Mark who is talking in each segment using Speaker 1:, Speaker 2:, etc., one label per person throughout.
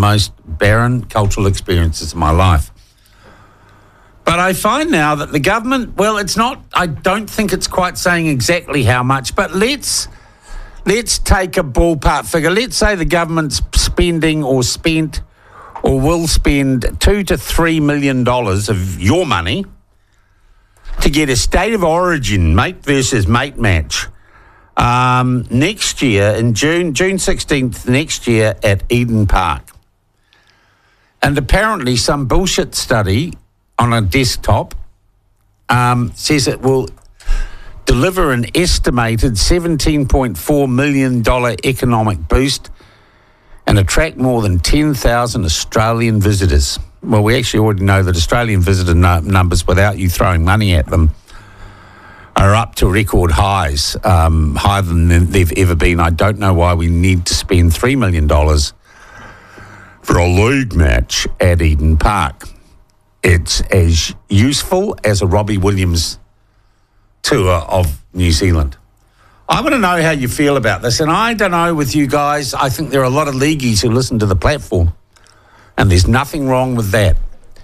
Speaker 1: most barren cultural experiences of my life. But I find now that the government, well, it's not, I don't think it's quite saying exactly how much, but let's take a ballpark figure. Let's say the government's spending or spent or will spend $2 to $3 million of your money to get a state of origin mate versus mate match next year in June 16th next year at Eden Park. And apparently some bullshit study on a desktop says it will deliver an estimated $17.4 million economic boost and attract more than 10,000 Australian visitors. Well, we actually already know that Australian visitor numbers, without you throwing money at them, are up to record highs, higher than they've ever been. I don't know why we need to spend $3 million for a league match at Eden Park. It's as useful as a Robbie Williams tour of New Zealand. I want to know how you feel about this, and I don't know with you guys. I think there are a lot of leagueies who listen to the platform, and there's nothing wrong with that.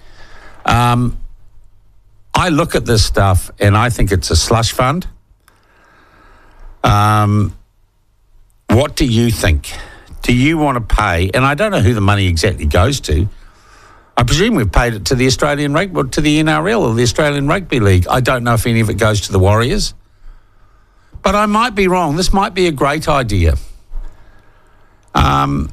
Speaker 1: I look at this stuff, and I think it's a slush fund. What do you think? Do you want to pay? And I don't know who the money exactly goes to. I presume we've paid it to the Australian Rugby, to the NRL or the Australian Rugby League. I don't know if any of it goes to the Warriors. But I might be wrong. This might be a great idea. And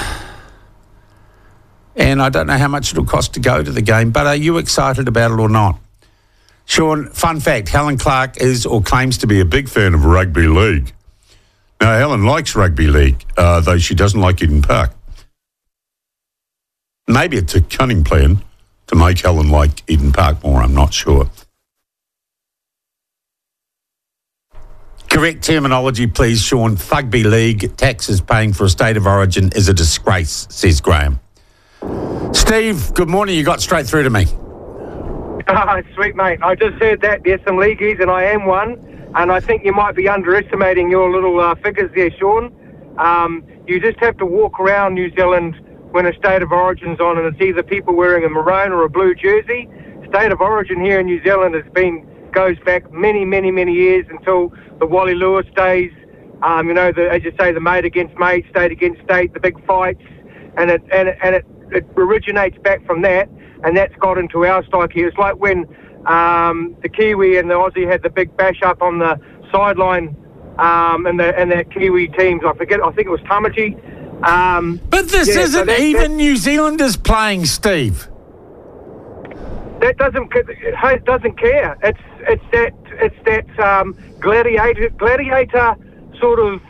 Speaker 1: I don't know how much it'll cost to go to the game, but are you excited about it or not? Sean, fun fact, Helen Clark is or claims to be a big fan of rugby league. Now, Helen likes rugby league, though she doesn't like Eden Park. Maybe it's a cunning plan to make Helen like Eden Park more, I'm not sure. Correct terminology, please, Sean. Rugby league, taxes paying for a state of origin is a disgrace, says Graham. Steve, good morning. You got straight through to me.
Speaker 2: Sweet, mate. I just heard that there's some leagueies, and I am one, and I think you might be underestimating your little figures there, Sean. You just have to walk around New Zealand when a state of origin's on, and it's either people wearing a maroon or a blue jersey. State of origin here in New Zealand goes back many, many, many years until the Wally Lewis days. As you say, the mate against mate, state against state, the big fights, and it originates back from that, and that's got into our psyche. It's like when the Kiwi and the Aussie had the big bash up on the sideline, and that Kiwi teams. I think it was Tamati.
Speaker 1: But this isn't even New Zealanders playing, Steve.
Speaker 2: That doesn't care. It's that gladiator sort of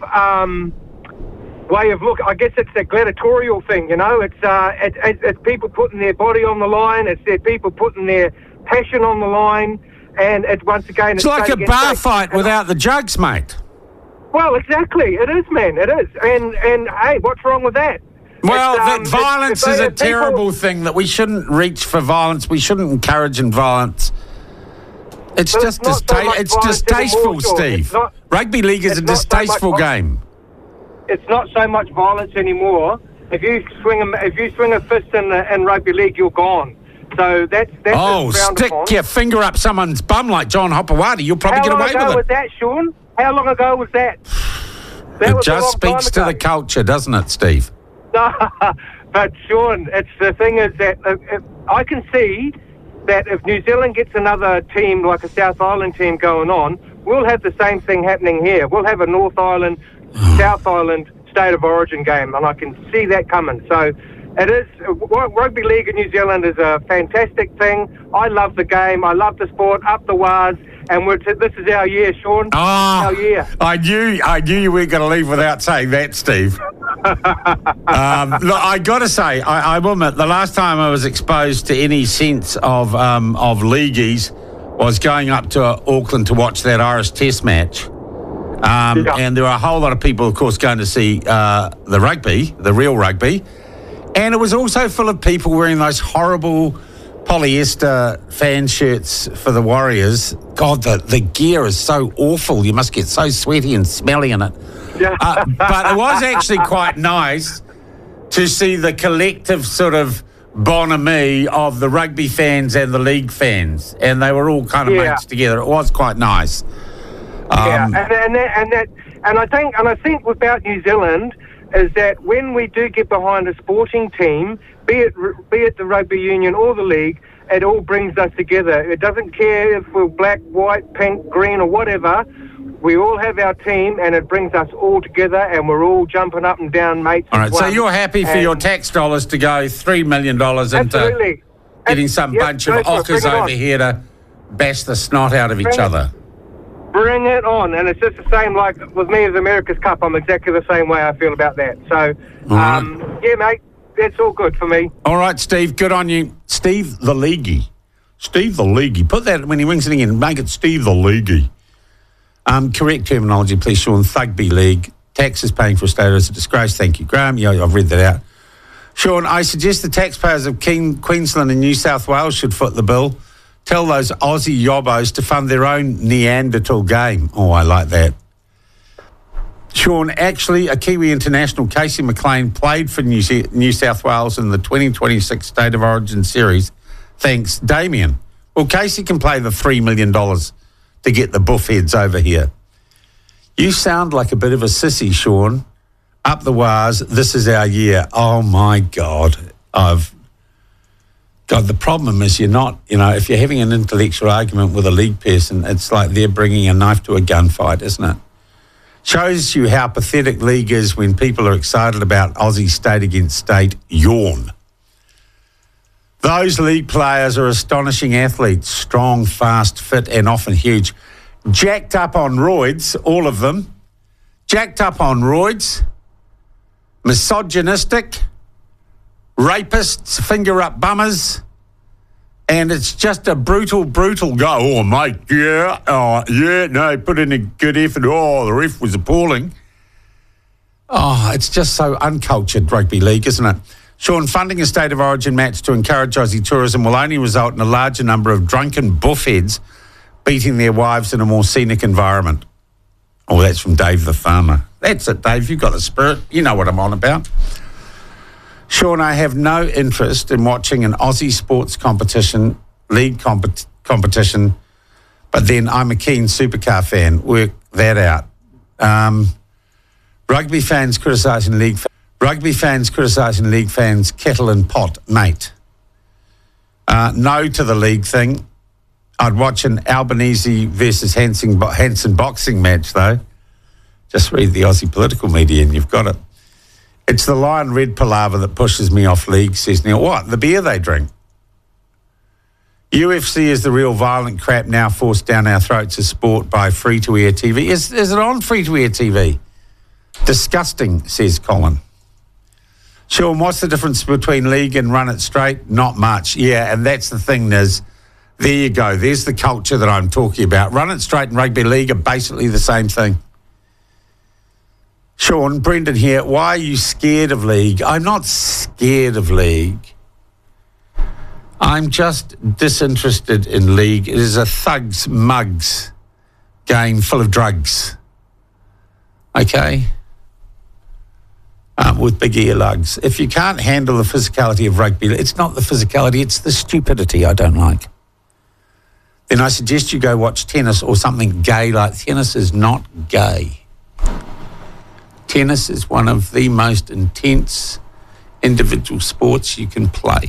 Speaker 2: way of look. I guess it's that gladiatorial thing, you know. It's people putting their body on the line. It's their people putting their passion on the line, and once again,
Speaker 1: it's like a bar fight without the jugs, mate.
Speaker 2: Well, exactly. It is, man. It is. And hey, what's wrong with that?
Speaker 1: Well, that violence is a terrible thing, that we shouldn't reach for violence. We shouldn't encourage violence. It's just distasteful, Steve. Rugby league is a distasteful game.
Speaker 2: It's not so much violence anymore. If you swing a fist in rugby league, you're gone. So that's
Speaker 1: stick your finger up someone's bum like John Hopewadi, you'll probably get away with it.
Speaker 2: How long ago was that, Sean? How long ago was that?
Speaker 1: It just speaks to the culture, doesn't it, Steve?
Speaker 2: No, but Sean, the thing is that I can see that if New Zealand gets another team like a South Island team going on, we'll have the same thing happening here. We'll have a North Island, South Island state of origin game, and I can see that coming. So it is, rugby league in New Zealand is a fantastic thing. I love the game. I love the sport, up the wires. And this is our year, Sean. Our year.
Speaker 1: I knew you weren't going to leave without saying that, Steve. Look, I got to say, I will admit, the last time I was exposed to any sense of leagueies was going up to Auckland to watch that Irish Test match. And there were a whole lot of people, of course, going to see the rugby, the real rugby. And it was also full of people wearing those horrible polyester fan shirts for the Warriors. God, the gear is so awful. You must get so sweaty and smelly in it.
Speaker 2: Yeah.
Speaker 1: But it was actually quite nice to see the collective sort of bonhomie of the rugby fans and the league fans, and they were all kind of mates together. It was quite nice.
Speaker 2: And I think about New Zealand is that when we do get behind a sporting team, be it the rugby union or the league, it all brings us together. It doesn't care if we're black, white, pink, green, or whatever. We all have our team, and it brings us all together, and we're all jumping up and down, mates.
Speaker 1: All right, so you're happy for your tax dollars to go $3 million into getting some bunch of ockers over here to bash the snot out of each other?
Speaker 2: Bring it on. And it's just the same like with me as America's Cup. I'm exactly the same way I feel about that. So, yeah, mate, that's all good for me.
Speaker 1: All right, Steve, good on you. Steve the Leaguey. Steve the Leaguey. Put that, when he rings it again, make it Steve the Leaguey. Correct terminology, please, Sean. Thugby League. Taxes paying for a state is a disgrace. Thank you, Graham. Yeah, I've read that out. Sean, I suggest the taxpayers of Queensland and New South Wales should foot the bill. Tell those Aussie yobbos to fund their own Neanderthal game. Oh, I like that. Sean, actually, a Kiwi international, Casey McLean, played for New South Wales in the 2026 State of Origin series. Thanks, Damien. Well, Casey can play the $3 million to get the buffheads over here. You sound like a bit of a sissy, Sean. Up the wires, this is our year. Oh, my God. The problem is you're not, if you're having an intellectual argument with a league person, it's like they're bringing a knife to a gunfight, isn't it? Shows you how pathetic league is when people are excited about Aussie state against state. Yawn. Those league players are astonishing athletes, strong, fast, fit, and often huge. Jacked up on roids, all of them. Jacked up on roids. Misogynistic. Rapists, finger-up bummers. And it's just a brutal go. Oh, mate, put in a good effort. Oh, the ref was appalling. Oh, it's just so uncultured, rugby league, isn't it? Sean, funding a State of Origin match to encourage Aussie tourism will only result in a larger number of drunken buffheads beating their wives in a more scenic environment. Oh, that's from Dave the Farmer. That's it, Dave. You've got the spirit. You know what I'm on about. Sean, I have no interest in watching an Aussie sports competition, league competition, but then I'm a keen supercar fan. Work that out. Rugby fans criticising league fans, kettle and pot, mate. No to the league thing. I'd watch an Albanese versus Hanson boxing match, though. Just read the Aussie political media and you've got it. It's the Lion Red palaver that pushes me off league, says Neil. What? The beer they drink. UFC is the real violent crap now forced down our throats as sport by free-to-air TV. Is it on free-to-air TV? Disgusting, says Colin. Sean, what's the difference between league and run it straight? Not much. Yeah, and that's the thing, Niz. There you go. There's the culture that I'm talking about. Run it straight and rugby league are basically the same thing. Sean, Brendan here. Why are you scared of league? I'm not scared of league. I'm just disinterested in league. It is a thugs, mugs game full of drugs. Okay? With big earlugs. If you can't handle the physicality of rugby, it's not the physicality, it's the stupidity I don't like. Then I suggest you go watch tennis or something gay like tennis is not gay. Tennis is one of the most intense individual sports you can play.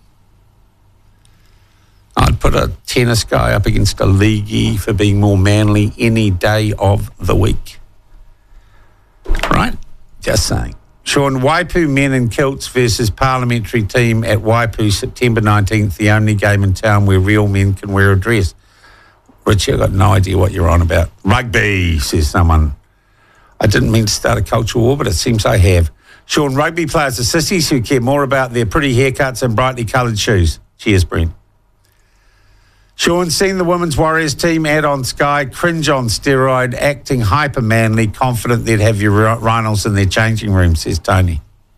Speaker 1: I'd put a tennis guy up against a leaguey for being more manly any day of the week. Right? Just saying. Sean, Waipu men in kilts versus parliamentary team at Waipu, September 19th, the only game in town where real men can wear a dress. Richie, I've got no idea what you're on about. Rugby, says someone. I didn't mean to start a cultural war, but it seems I have. Sean, rugby players are sissies who care more about their pretty haircuts and brightly coloured shoes. Cheers, Brent. Sean, seeing the Women's Warriors team ad on Sky, cringe on steroid, acting hyper-manly, confident they'd have your rhinos in their changing room, says Tony.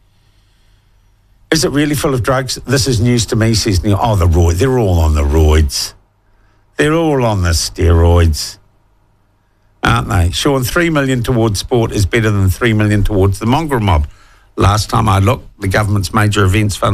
Speaker 1: Is it really full of drugs? This is news to me, says Neil. Oh, the roid. They're all on the roids. They're all on the steroids. Aren't they? Sean, $3 million towards sport is better than $3 million towards the mongrel mob. last time I looked, the government's major events fund